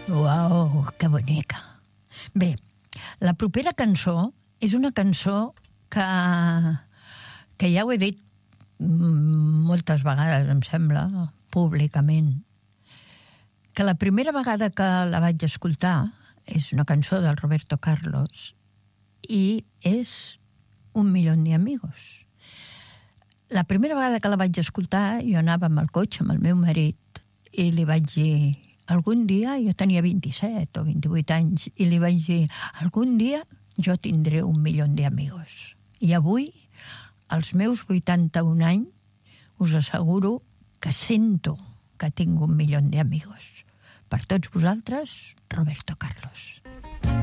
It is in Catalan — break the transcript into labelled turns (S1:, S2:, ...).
S1: Uau, que bonica. Bé, la propera cançó és una cançó que ja ho he dit moltes vegades, em sembla, públicament, que la primera vegada que la vaig escoltar és una cançó del Roberto Carlos i és Un millón de amigos. La primera vegada que la vaig escoltar, jo anava amb el cotxe amb el meu marit i li vaig dir, algun dia, jo tenia 27 o 28 anys, i li vaig dir, algun dia jo tindré un milió d'amigos. I avui, als meus 81 anys, us asseguro que sento que tinc un milió d'amigos. Per tots vosaltres, Roberto Carlos.